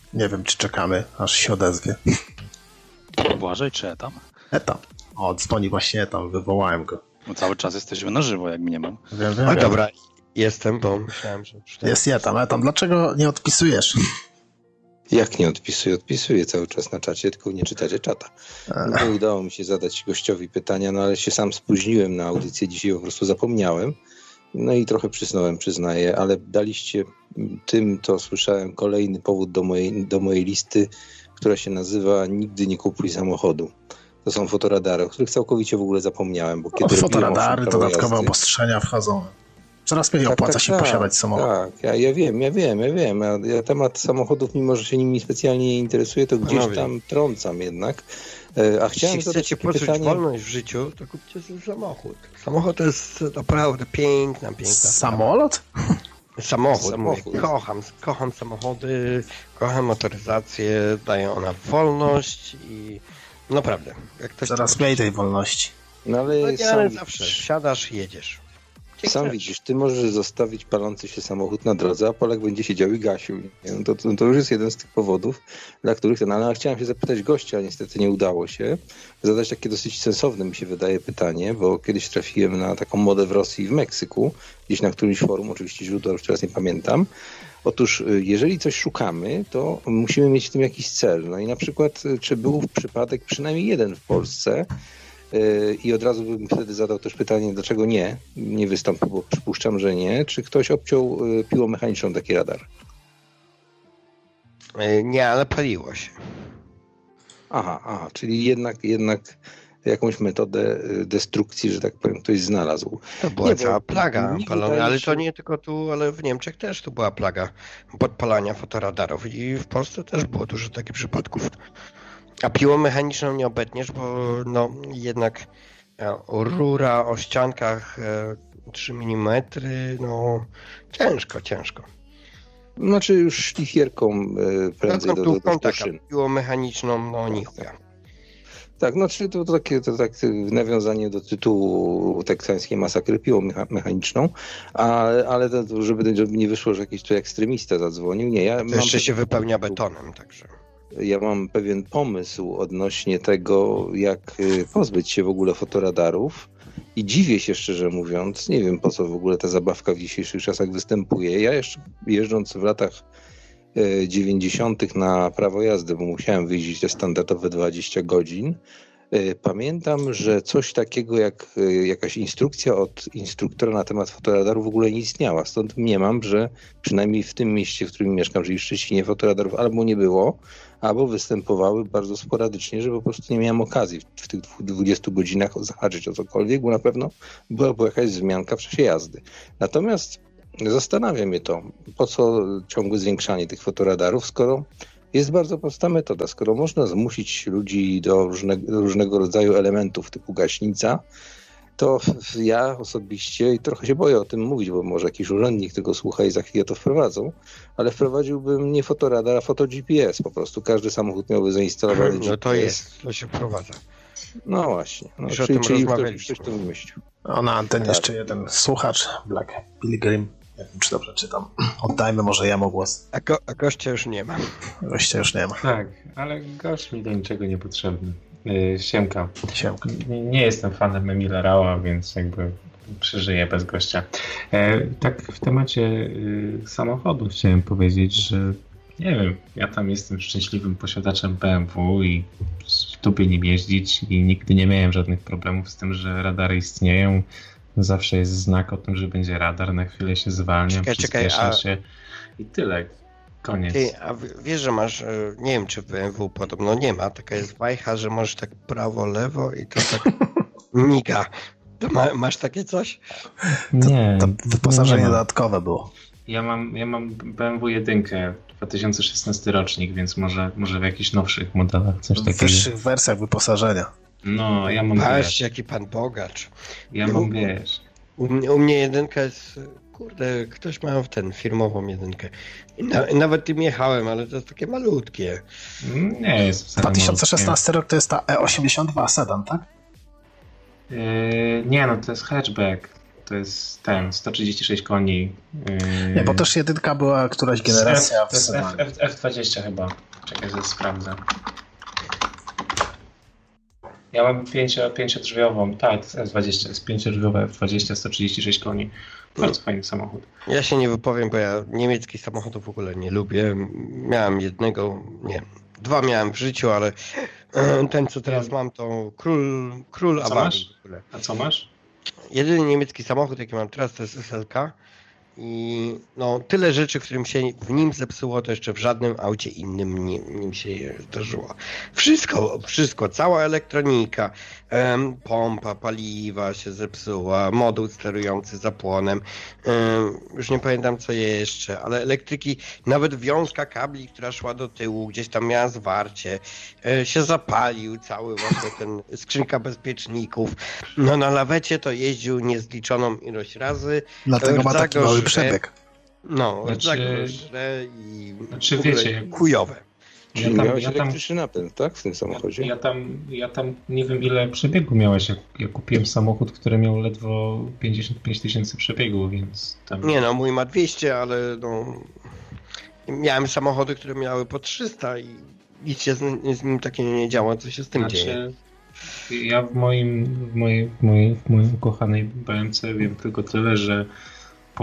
Nie wiem, czy czekamy, aż się odezwie. Błażej czy Etam? Etam. O, dzwoni właśnie Etam, wywołałem go. No cały czas jesteśmy na żywo, jak mnie mam. Wiem. Dobra, jestem, bo myślałem, że... Jest Etam, dlaczego nie odpisujesz? Jak nie odpisuję? Odpisuję cały czas na czacie, tylko nie czytacie czata. Nie udało mi się zadać gościowi pytania, no ale się sam spóźniłem na audycję dzisiaj, po prostu zapomniałem. No i trochę przysnąłem, przyznaję, ale daliście tym, to słyszałem, kolejny powód do mojej listy, która się nazywa Nigdy nie kupuj samochodu. To są fotoradary, o których całkowicie w ogóle zapomniałem. Bo kiedy fotoradary, dodatkowe obostrzenia wchodzą. Coraz mniej opłaca się posiadać samochód. Tak, ja wiem. Ja temat samochodów, mimo że się nimi specjalnie nie interesuję, to gdzieś tam trącam jednak. A chciałem jeśli chcecie poczuć wolność w życiu, to kupcie sobie samochód. Samochód to jest naprawdę piękna Samolot? Samochód. Kocham samochody, kocham motoryzację, daje ona wolność i naprawdę. Jak ktoś coraz mniej tej wolności. No ale zawsze wsiadasz i jedziesz. Sam widzisz, ty możesz zostawić palący się samochód na drodze, a Polak będzie siedział i gasił. To już jest jeden z tych powodów, dla których... ale chciałem się zapytać gościa, niestety nie udało się. Zadać takie dosyć sensowne, mi się wydaje, pytanie, bo kiedyś trafiłem na taką modę w Rosji i w Meksyku, gdzieś na którymś forum, oczywiście źródła już teraz nie pamiętam. Otóż, jeżeli coś szukamy, to musimy mieć w tym jakiś cel. No i na przykład, czy był przypadek przynajmniej jeden w Polsce, i od razu bym wtedy zadał też pytanie, dlaczego nie wystąpił, bo przypuszczam, że nie. Czy ktoś obciął piłą mechaniczną taki radar? Nie, ale paliło się. Aha, czyli jednak jakąś metodę destrukcji, że tak powiem, ktoś znalazł. To była cała plaga palona, ale to nie tylko tu, ale w Niemczech też to była plaga podpalania fotoradarów i w Polsce też było dużo takich przypadków. A piłą mechaniczną nie obetniesz, bo jednak rura o ściankach 3 mm, ciężko. Znaczy już szlifierką prędzej do szyn. Piłą mechaniczną, nie chuja. Tak, to takie nawiązanie do tytułu teksańskiej masakry piłą mechaniczną, ale żeby nie wyszło, że jakiś tu ekstremista zadzwonił. Nie, jeszcze się wypełnia betonem, także... Ja mam pewien pomysł odnośnie tego, jak pozbyć się w ogóle fotoradarów i dziwię się, szczerze mówiąc, nie wiem po co w ogóle ta zabawka w dzisiejszych czasach występuje. Ja jeszcze jeżdżąc w latach 90. na prawo jazdy, bo musiałem wyjeździć te standardowe 20 godzin, pamiętam, że coś takiego jak jakaś instrukcja od instruktora na temat fotoradaru w ogóle nie istniała. Stąd mniemam, że przynajmniej w tym mieście, w którym mieszkam, czyli w Szczecinie, fotoradarów albo nie było, albo występowały bardzo sporadycznie, że po prostu nie miałem okazji w tych 20 godzinach zahaczyć o cokolwiek, bo na pewno była jakaś wzmianka w czasie jazdy. Natomiast zastanawia mnie to, po co ciągłe zwiększanie tych fotoradarów, skoro jest bardzo prosta metoda. Skoro można zmusić ludzi do różnego rodzaju elementów typu gaśnica, to ja osobiście, i trochę się boję o tym mówić, bo może jakiś urzędnik tego słucha i za chwilę to wprowadzą, ale wprowadziłbym nie fotoradar, a foto-GPS. Po prostu każdy samochód miałby zainstalowany GPS. To się wprowadza. No właśnie. Czyli ktoś to wymyślił. Na antenie jeszcze jeden słuchacz, Black Pilgrim. Nie wiem, czy dobrze czytam. Oddajmy może jemu głos. A gościa już nie ma. Tak, ale gość mi do niczego niepotrzebny. Siemka. Nie jestem fanem Emila Rała, więc jakby przeżyję bez gościa. Tak w temacie samochodu chciałem powiedzieć, że nie wiem, ja tam jestem szczęśliwym posiadaczem BMW i lubię nim jeździć i nigdy nie miałem żadnych problemów z tym, że radary istnieją. Zawsze jest znak o tym, że będzie radar, na chwilę się zwalniam, przyspieszam się i tyle. Koniec. A wiesz, że masz, nie wiem czy w BMW podobno nie ma, taka jest wajcha, że możesz tak prawo, lewo i to tak miga. To masz takie coś? Nie. To wyposażenie dodatkowe było. Ja mam BMW 1, 2016 rocznik, więc może w jakichś nowszych modelach coś takiego. W wyższych wersjach wyposażenia. No, ja mam Patrz, jaki pan bogacz. Ja mam, wiesz. U mnie 1 jest... Kurde, ktoś ma firmową 1. Nawet tym jechałem, ale to jest takie malutkie. Nie jest. 2016 rok to jest ta E82 sedan, tak? Nie, to jest hatchback. to jest ten 136 koni. Nie, bo też jedynka była któraś generacja to jest F20 chyba. Czekaj, że sprawdzę. Ja mam 5-drzwiową, tak, to jest F20, jest 5-drzwiowe F20, 136 koni. Bardzo fajny samochód. Ja się nie wypowiem, bo ja niemieckich samochodów w ogóle nie lubię. Miałem dwa miałem w życiu, ale ten, co teraz mam, to król awarii. A co masz? Jedyny niemiecki samochód, jaki mam teraz, to jest SLK. I no, tyle rzeczy, którym się w nim zepsuło, to jeszcze w żadnym aucie innym nim się nie zdarzyło. Wszystko, cała elektronika, pompa paliwa się zepsuła, moduł sterujący zapłonem, już nie pamiętam co jeszcze, ale elektryki, nawet wiązka kabli, która szła do tyłu, gdzieś tam miała zwarcie, się zapalił cały właśnie ten skrzynka bezpieczników. No na lawecie to jeździł niezliczoną ilość razy. Dlatego ma taki mały przebieg. No, i wiecie, chujowe. Czyli miałeś elektryczny napęd, tak? W tym samochodzie? Ja tam nie wiem ile przebiegu miałeś. Ja kupiłem samochód, który miał ledwo 55 000 przebiegu, więc tam... Nie no, mój ma 200, ale no... Miałem samochody, które miały po 300 i nic się z nim takiego nie działo, co się z tym dzieje. Ja w mojej ukochanej BMC wiem tylko tyle, że po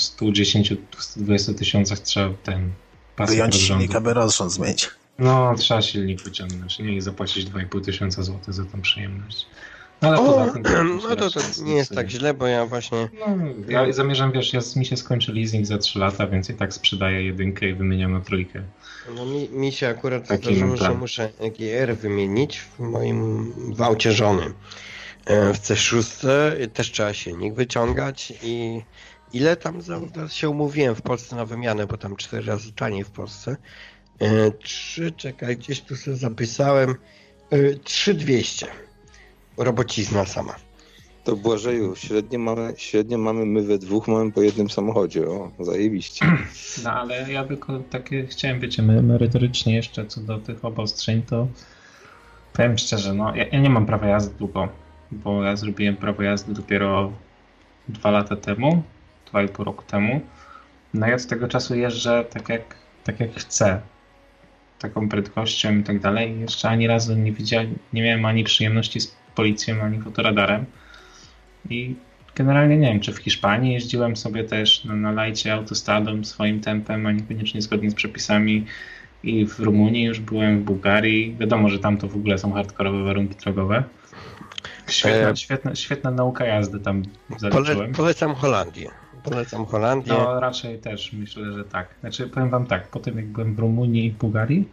110-120 tysiącach trzeba ten pasek wyjąć silnik, aby rozrząd zmienić. No, trzeba silnik wyciągnąć, nie? I zapłacić 2500 zł za tą przyjemność. Ale to nie jest tak źle, bo ja właśnie... Ja zamierzam, mi się skończy leasing za 3 lata, więc i tak sprzedaję jedynkę i wymieniam na 3. No mi się akurat zdarzyło, że muszę GR wymienić w moim waucie żony. W C6 też trzeba silnik wyciągać i ile tam się umówiłem w Polsce na wymianę, bo tam 4 razy taniej w Polsce. Gdzieś tu sobie zapisałem. 3200. Robocizna sama. To Błażeju, średnio mamy my we dwóch, mamy po jednym samochodzie. O, zajebiście. No ale ja tylko takie chciałem, wiecie, merytorycznie jeszcze co do tych obostrzeń, to powiem szczerze, no ja nie mam prawa jazdy długo, bo ja zrobiłem prawo jazdy dopiero 2 lata temu, 2,5 roku temu. No i od tego czasu jeżdżę tak jak chcę. Taką prędkością i tak dalej. Jeszcze ani razu nie miałem ani przyjemności z policją, ani fotoradarem. I generalnie nie wiem, czy w Hiszpanii jeździłem sobie też na lajcie autostradą swoim tempem, a niekoniecznie zgodnie z przepisami. I w Rumunii już byłem, w Bułgarii. Wiadomo, że tam to w ogóle są hardkorowe warunki drogowe. Świetna nauka jazdy tam zaliczyłem. Polecam Holandię. No raczej też myślę, że tak. Znaczy powiem wam tak, po tym jak byłem w Rumunii i w Bułgarii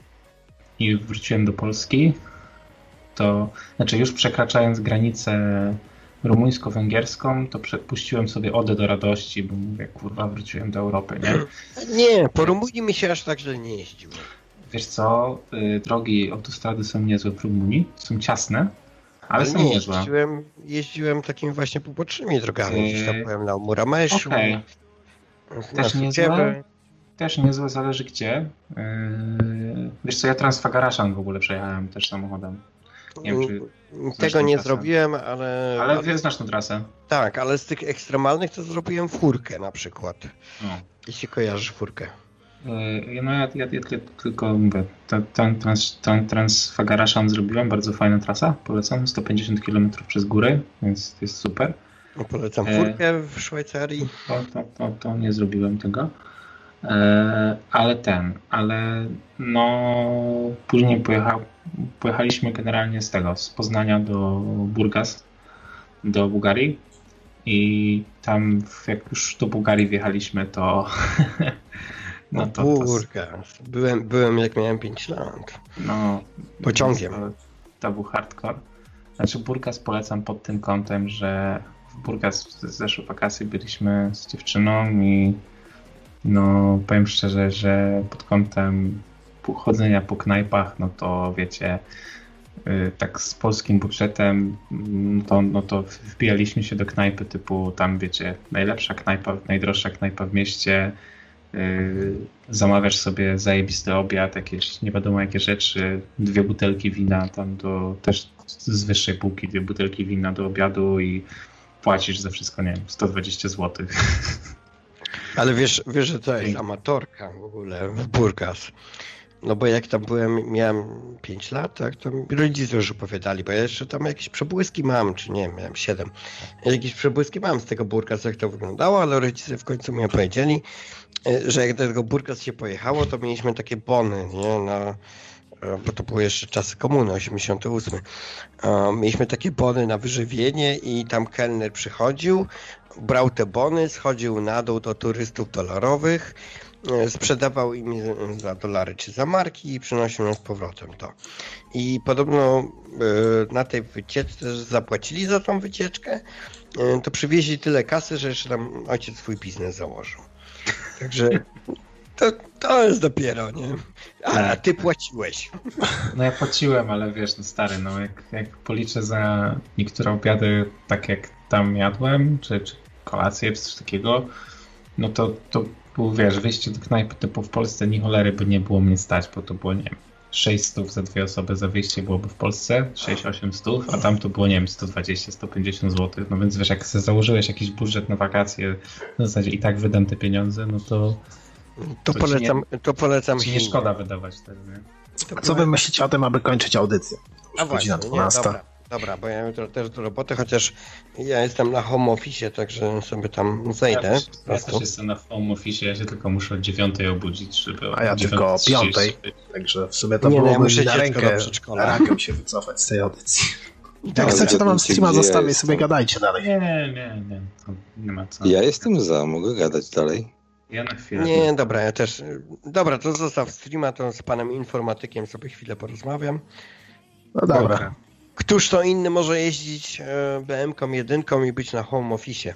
i wróciłem do Polski, to znaczy już przekraczając granicę rumuńsko-węgierską, to puściłem sobie odę do radości, bo mówię, kurwa, wróciłem do Europy, nie? Nie, po Rumunii mi się aż tak źle nie jeździło. Wiesz co, drogi autostrady są niezłe w Rumunii, są ciasne, ale są niezłe. Jeździłem takimi właśnie pobocznymi drogami, gdzieś tam byłem na Murameszu. Okay. Też niezłe, zależy gdzie. Wiesz co, ja Transfagaraszan w ogóle przejechałem też samochodem. Nie wiem, czy tego nie zrobiłem, ale... Ale znasz tę trasę. Tak, ale z tych ekstremalnych to zrobiłem furkę na przykład. No. Jeśli kojarzysz furkę. Ja tylko mówię, ten Transfagaraszan zrobiłem, bardzo fajna trasa, polecam, 150 km przez góry, więc jest super. Polecam furkę w Szwajcarii. To nie zrobiłem tego. Ale później pojechaliśmy generalnie z Poznania do Burgas, do Bułgarii i tam jak już do Bułgarii wjechaliśmy, to Burgas. Byłem jak miałem 5 lat. No, pociągiem. To był hardcore. Znaczy Burgas polecam pod tym kątem, że w Burgas w zeszłe wakacje byliśmy z dziewczyną i no powiem szczerze, że pod kątem chodzenia po knajpach, no to wiecie, tak z polskim budżetem, to wbijaliśmy się do knajpy typu tam wiecie, najlepsza knajpa, najdroższa knajpa w mieście, zamawiasz sobie zajebisty obiad, jakieś nie wiadomo jakie rzeczy, 2 butelki wina tam też z wyższej półki, 2 butelki wina do obiadu i płacisz za wszystko, nie wiem, 120 zł. Ale wiesz, że to jest amatorka w ogóle w Burgas. No bo jak tam byłem, miałem 5 lat, tak, to mi rodzice już opowiadali, bo ja jeszcze tam jakieś przebłyski mam, czy nie, miałem 7. Jakieś przebłyski mam z tego Burgas, jak to wyglądało, ale rodzice w końcu mi opowiedzieli, że jak do tego Burgas się pojechało, to mieliśmy takie bony, nie, bo to były jeszcze czasy komuny, 88. Mieliśmy takie bony na wyżywienie i tam kelner przychodził, brał te bony, schodził na dół do turystów dolarowych, sprzedawał im za dolary czy za marki i przynosił nam z powrotem to. I podobno na tej wycieczce zapłacili za tą wycieczkę, to przywieźli tyle kasy, że jeszcze tam ojciec swój biznes założył. Także to jest dopiero, nie? A ty płaciłeś. No ja płaciłem, ale wiesz, no stary, no jak policzę za niektóre obiady, tak jak tam jadłem, czy kolację, czy coś takiego, no to był, wiesz, wyjście do knajpy typu w Polsce ni cholery by nie było mnie stać, bo to było, nie wiem, 600 za 2 osoby za wyjście byłoby w Polsce, 6-800, a tam to było, nie wiem, 120-150 zł, no więc wiesz, jak sobie założyłeś jakiś budżet na wakacje, w zasadzie i tak wydam te pieniądze, no to polecam ci nie szkoda wydawać tego, nie? A co wy myślicie o tym, aby kończyć audycję? A właśnie, 12. Dobra, bo ja jutro też do roboty, chociaż ja jestem na home office, także sobie tam zejdę. Ja też jestem na home office, ja się tylko muszę o 9 obudzić, żeby... A ja tylko o 5, także w sumie to ja byłoby muszę na rękę się wycofać z tej audycji. Jak chcecie, to mam streama zostawię, sobie gadajcie dalej. Nie, to nie ma co. Ja jestem za, mogę gadać dalej. Ja na chwilę. Nie, dobra, ja też. Dobra, to zostaw streama, to z panem informatykiem sobie chwilę porozmawiam. No dobra. Któż to inny może jeździć BM-ką 1 i być na home office?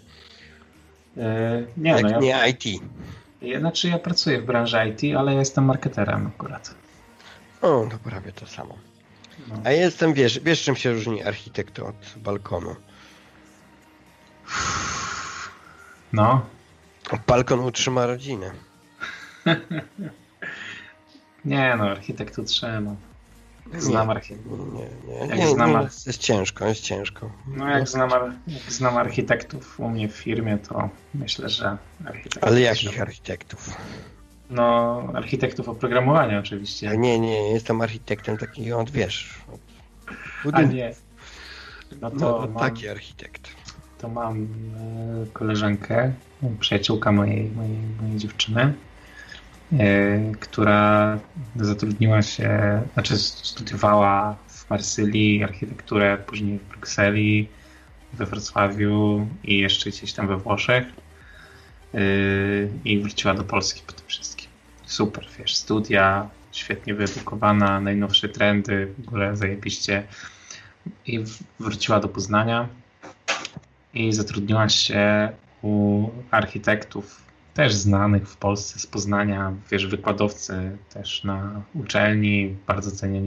Nie IT. Ja pracuję w branży IT, ale ja jestem marketerem akurat. O, to prawie to samo. No. A ja jestem, wiesz czym się różni architekt od balkonu? No. Balkon utrzyma rodzinę. Nie no, architekt utrzyma. Znam architektów. Jest ciężko. No jak znam architektów u mnie w firmie, to myślę, że architektów... Ale jakich architektów? No, architektów oprogramowania oczywiście. Nie, jestem architektem taki, wiesz... A nie. No to taki architekt. To mam koleżankę, przyjaciółka mojej dziewczyny, która zatrudniła się, studiowała w Marsylii architekturę, później w Brukseli, we Wrocławiu i jeszcze gdzieś tam we Włoszech i wróciła do Polski po tym wszystkim. Super, wiesz, studia, świetnie wyedukowana, najnowsze trendy, w ogóle zajebiście. I wróciła do Poznania i zatrudniła się u architektów też znanych w Polsce z Poznania, wiesz, wykładowcy też na uczelni, bardzo cenieni